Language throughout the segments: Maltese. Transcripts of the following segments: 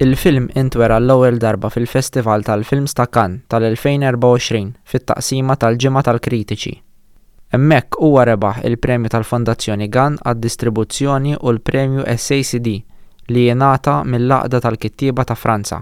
Il-film intwera l-ewwel darba fil-Festival tal-Films ta' Cannes tal-2024 fit-taqsima tal-Ġimgħa tal-Kritiċi. Hemmhekk huwa rebaħ il-Premju tal-Fondazzjoni Cannes għad-distribuzzjoni u l-Premju SACD li jingħata mill-Għaqda tal-Kittieba ta' Franza.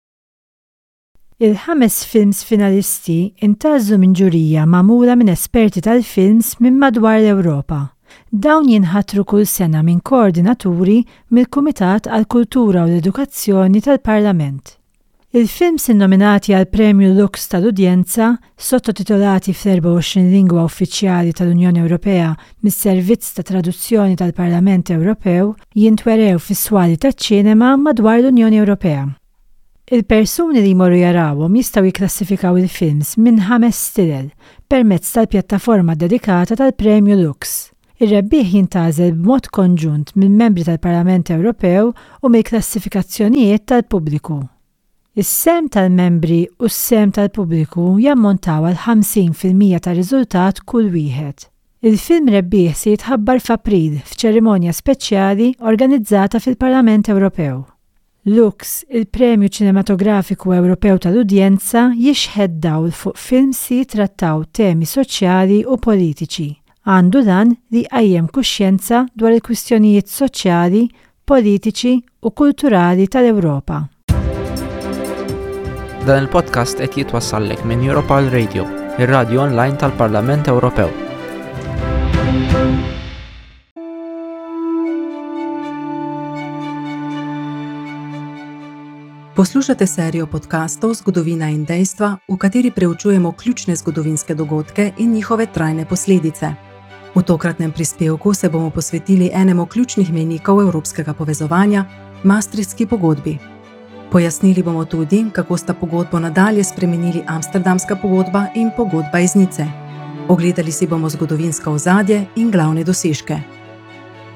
Il-5 films finalisti intgħażżu minn ġurija magħmula minn esperti tal-films minn madwar l-Ewropa. Dawn jinħatru kull sena minn koordinaturi mill-Kumitat għall-Kultura u l-Edukazzjoni tal-Parlament. Il-films innominati għal Premju Lux tal-Udjenza, sottotitolati fl-24 lingwa uffiċjali tal-Unjoni Ewropea mis-Servizz ta' Traduzzjoni tal-Parlament Ewropew, jintwerew fis-swali taċ-ċinema madwar l-Unjoni Ewropea. Il-persuni li jmorru jarawhom jistgħu jikklassifikaw il-films minn 5 stilel permezz tal-pjattaforma dedikata tal-Premju Lux. Ir-rebbieħ jintgħażel b'mod konġunt mill-membri tal-Parlament Ewropew u mill-klassifikazzjonijiet tal-pubbliku. Is-sem tal-membri u s-sem tal-pubbliku jammontaw għal 50% tar-riżultat kull wieħed. Il-film rebbieħ se jitħabbar f'April f'ċerimonja speċjali organizzata fil-Parlament Ewropew. Lux, il-Premju Ċinematografiku Ewropew tal-Udjenza, jixħed dawl fuq films li jitrattaw temi soċjali u politiċi. Għandu dan li jqajjem kuxjenza dwar il-kwistjonijiet soċjali, politiċi u kulturali tal-Ewropa. Dan il-podcast qed jitwassallek minn Europal Radio, ir-radju online tal-Parlament Ewropew. Poslušate serijo podkastov Zgodovina in dejstva, v kateri preučujemo ključne zgodovinske dogodke in njihove trajne posledice. V tokratnem prispevku se bomo posvetili enemu ključnih mejnikov evropskega povezovanja, Maastrichtski pogodbi. Pojasnili bomo tudi, kako sta pogodbo nadalje spremenili Amsterdamska pogodba in pogodba iz Nice. Ogledali si bomo zgodovinsko ozadje in glavne dosežke.